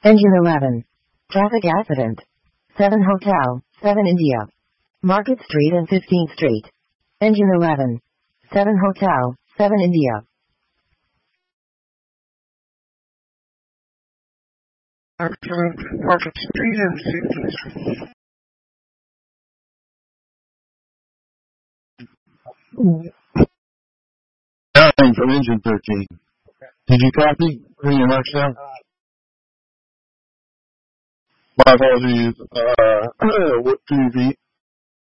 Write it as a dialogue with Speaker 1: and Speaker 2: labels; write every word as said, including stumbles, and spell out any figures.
Speaker 1: Engine eleven. Traffic accident. seven Hotel, seven India. Market Street and fifteenth Street. Engine eleven. seven Hotel, seven India.
Speaker 2: Accident, Market Street and fifteenth Street.
Speaker 3: Nine from engine thirteen. Did you copy? Bring your marks down. My apologies. Uh, what do you